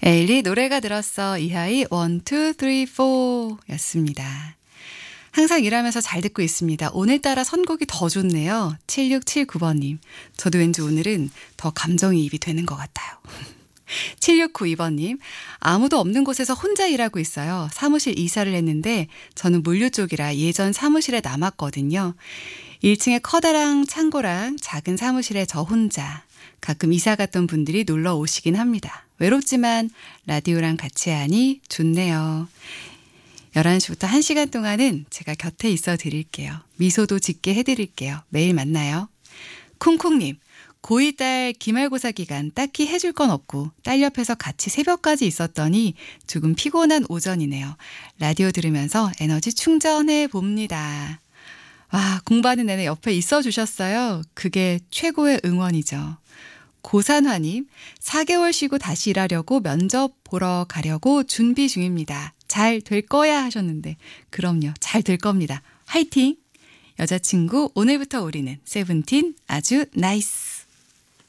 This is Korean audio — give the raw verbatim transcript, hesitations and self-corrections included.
에일리 노래가 들었어. 이하이 원, 투, 쓰리, 포 였습니다. 항상 일하면서 잘 듣고 있습니다. 오늘따라 선곡이 더 좋네요. 칠육칠구 번님. 저도 왠지 오늘은 더 감정이입이 되는 것 같아요. 칠육구이 번님. 아무도 없는 곳에서 혼자 일하고 있어요. 사무실 이사를 했는데 저는 물류 쪽이라 예전 사무실에 남았거든요. 일 층에 커다란 창고랑 작은 사무실에 저 혼자. 가끔 이사 갔던 분들이 놀러 오시긴 합니다. 외롭지만 라디오랑 같이 하니 좋네요. 열한 시부터 한 시간 동안은 제가 곁에 있어 드릴게요. 미소도 짓게 해드릴게요. 매일 만나요. 쿵쿵님. 고이 딸 기말고사 기간 딱히 해줄 건 없고 딸 옆에서 같이 새벽까지 있었더니 조금 피곤한 오전이네요. 라디오 들으면서 에너지 충전해 봅니다. 와, 공부하는 내내 옆에 있어 주셨어요. 그게 최고의 응원이죠. 고산화님, 사 개월 쉬고 다시 일하려고 면접 보러 가려고 준비 중입니다. 잘 될 거야 하셨는데 그럼요. 잘 될 겁니다. 화이팅! 여자친구 오늘부터 우리는 세븐틴 아주 나이스.